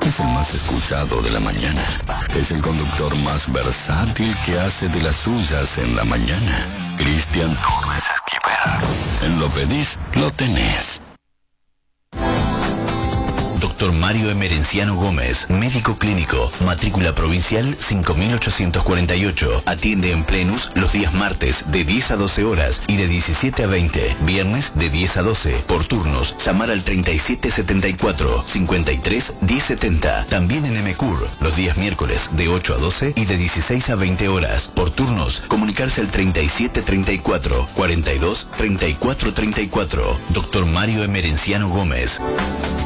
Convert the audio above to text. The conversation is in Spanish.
Es el más escuchado de la mañana. Es el conductor más versátil que hace de las suyas en la mañana. Cristian Torres Esquivel. En Lo Pedís, lo tenés. Dr. Mario Emerenciano Gómez, médico clínico, matrícula provincial 5848. Atiende en Plenus los días martes de 10 a 12 horas y de 17 a 20. Viernes de 10 a 12. Por turnos, llamar al 3774 53 1070. También en Emecur, los días miércoles de 8 a 12 y de 16 a 20 horas. Por turnos, comunicarse al 3734 42 34 34. Dr. Mario Emerenciano Gómez.